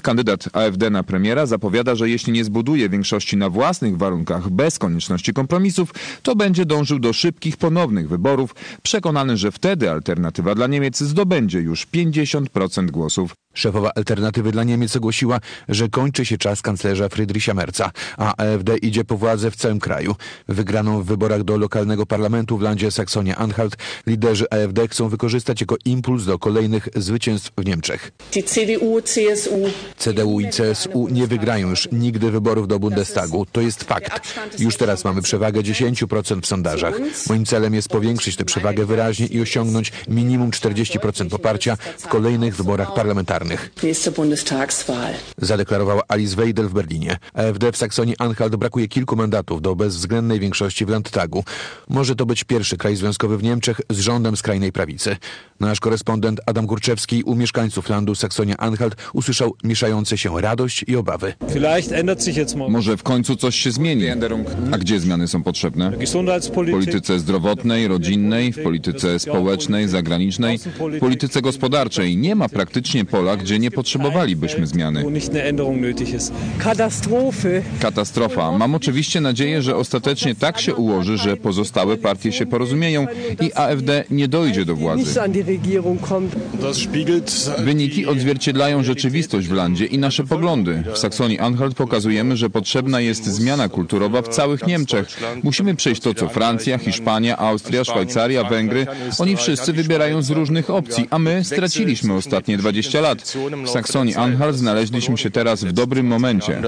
kandydat AfD na premiera zapowiada, że jeśli nie zbuduje większości na własnych warunkach, bez konieczności kompromisów, to będzie dążył do szybkich, ponownych wyborów, przekonany, że wtedy Alternatywa dla Niemiec zdobędzie już 50% głosów. Szefowa Alternatywy dla Niemiec ogłosiła, że kończy się czas kanclerza Friedricha Merza, a AfD idzie po władzę w całym kraju. Wygraną w wyborach do lokalnego parlamentu w landzie Saksonia-Anhalt liderzy AfD chcą wykorzystać jako impuls do kolejnych zwycięstw w Niemczech. CDU i CSU nie wygrają już nigdy wyborów do Bundestagu. To jest fakt. Już teraz mamy przewagę 10% w sondażach. Moim celem jest powiększyć tę przewagę wyraźnie i osiągnąć minimum 40% poparcia w kolejnych wyborach parlamentarnych. Zadeklarowała Alice Weidel w Berlinie. AfD w Saksonii-Anhalt brakuje kilku mandatów do bezwzględnej większości w Landtagu. Może to być pierwszy kraj związkowy w Niemczech z rządem skrajnej prawicy. Nasz korespondent Adam Kurczewski u mieszkańców landu Saksonia-Anhalt usłyszał mieszające się radość i obawy. Może w końcu coś się zmieni. A gdzie zmiany są potrzebne? W polityce zdrowotnej, rodzinnej, w polityce społecznej, zagranicznej, w polityce gospodarczej. Nie ma praktycznie pola, gdzie nie potrzebowalibyśmy zmiany. Katastrofa. Mam oczywiście nadzieję, że ostatecznie tak się ułoży, że pozostałe partie się porozumieją i AfD nie dojdzie do władzy. Wyniki odzwierciedlają rzeczywistość w landzie i nasze poglądy. W Saksonii-Anhalt pokazujemy, że potrzebna jest zmiana kulturowa w całych Niemczech. Musimy przejść to, co Francja, Hiszpania, Austria, Szwajcaria, Węgry. Oni wszyscy wybierają z różnych opcji, a my straciliśmy ostatnie 20 lat. W Saksonii-Anhalt znaleźliśmy się teraz w dobrym momencie.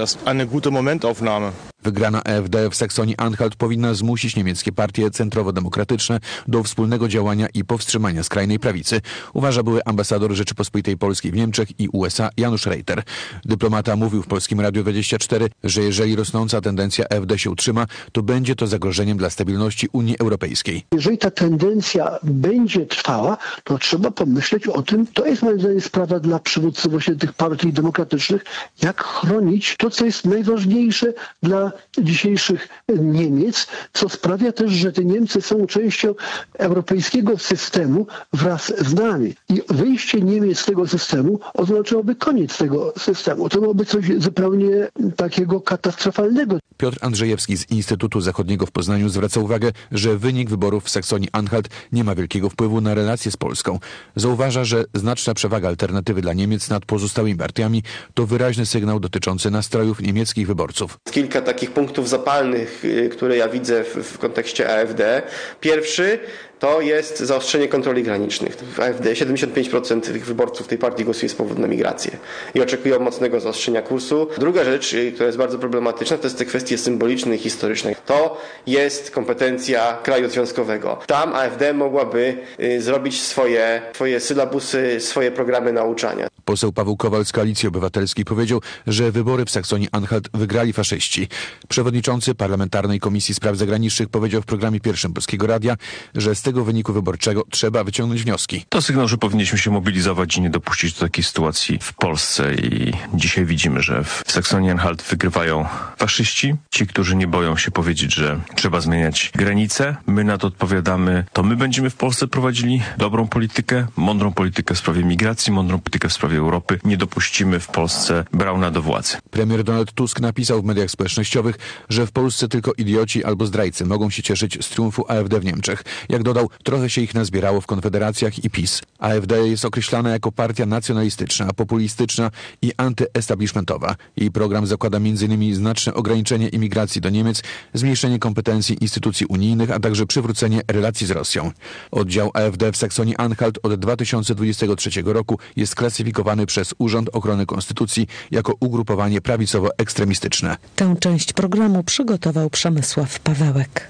Wygrana AfD w Saksonii-Anhalt powinna zmusić niemieckie partie centrowo-demokratyczne do wspólnego działania i powstrzymania skrajnej prawicy, uważa były ambasador Rzeczypospolitej Polskiej w Niemczech i USA Janusz Reiter. Dyplomata mówił w Polskim Radiu 24, że jeżeli rosnąca tendencja AfD się utrzyma, to będzie to zagrożeniem dla stabilności Unii Europejskiej. Jeżeli ta tendencja będzie trwała, to trzeba pomyśleć o tym, to jest moim zdaniem sprawa dla przywódców właśnie tych partii demokratycznych, jak chronić to, co jest najważniejsze dla dzisiejszych Niemiec, co sprawia też, że te Niemcy są częścią europejskiego systemu wraz z nami. I wyjście Niemiec z tego systemu oznaczałoby koniec tego systemu. To byłoby coś zupełnie takiego katastrofalnego. Piotr Andrzejewski z Instytutu Zachodniego w Poznaniu zwraca uwagę, że wynik wyborów w Saksonii-Anhalt nie ma wielkiego wpływu na relacje z Polską. Zauważa, że znaczna przewaga Alternatywy dla Niemiec nad pozostałymi partiami to wyraźny sygnał dotyczący nastrojów niemieckich wyborców. Kilka takich punktów zapalnych, które ja widzę w kontekście AfD. Pierwszy to jest zaostrzenie kontroli granicznych. W AfD 75% tych wyborców tej partii głosuje z powodu na migrację i oczekują mocnego zaostrzenia kursu. Druga rzecz, która jest bardzo problematyczna, to jest te kwestie symboliczne i historyczne. To jest kompetencja kraju związkowego. Tam AfD mogłaby zrobić swoje sylabusy, swoje programy nauczania. Poseł Paweł Kowal z Koalicji Obywatelskiej powiedział, że wybory w Saksonii-Anhalt wygrali faszyści. Przewodniczący Parlamentarnej Komisji Spraw Zagranicznych powiedział w programie Pierwszym Polskiego Radia, że z tego wyniku wyborczego trzeba wyciągnąć wnioski. To sygnał, że powinniśmy się mobilizować i nie dopuścić do takiej sytuacji w Polsce i dzisiaj widzimy, że w Saksonii-Anhalt wygrywają faszyści, ci, którzy nie boją się powiedzieć, że trzeba zmieniać granice. My na to odpowiadamy, to my będziemy w Polsce prowadzili dobrą politykę, mądrą politykę w sprawie migracji, mądrą politykę w sprawie Europy. Nie dopuścimy w Polsce Brauna do władzy. Premier Donald Tusk napisał w mediach społecznościowych, że w Polsce tylko idioci albo zdrajcy mogą się cieszyć z triumfu AfD w Niemczech. Jak dodał, trochę się ich nazbierało w Konfederacjach i PiS. AfD jest określana jako partia nacjonalistyczna, populistyczna i antyestablishmentowa. Jej program zakłada m.in. znaczne ograniczenie imigracji do Niemiec, zmniejszenie kompetencji instytucji unijnych, a także przywrócenie relacji z Rosją. Oddział AfD w Saksonii-Anhalt od 2023 roku jest klasyfikowany przez Urząd Ochrony Konstytucji jako ugrupowanie prawicowo-ekstremistyczne. Tę część programu przygotował Przemysław Pawełek.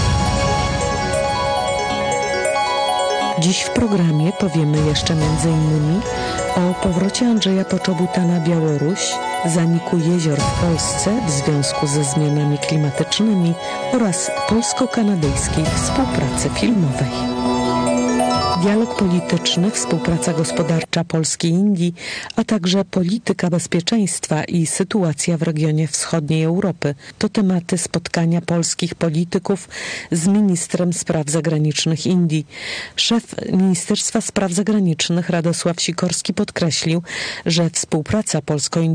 Dziś w programie powiemy jeszcze m.in. o powrocie Andrzeja Poczobuta na Białoruś, zaniku jezior w Polsce w związku ze zmianami klimatycznymi oraz polsko-kanadyjskiej współpracy filmowej. Dialog polityczny, współpraca gospodarcza Polski i Indii, a także polityka bezpieczeństwa i sytuacja w regionie wschodniej Europy to tematy spotkania polskich polityków z ministrem spraw zagranicznych Indii. Szef Ministerstwa Spraw Zagranicznych Radosław Sikorski podkreślił, że współpraca polsko-indyjska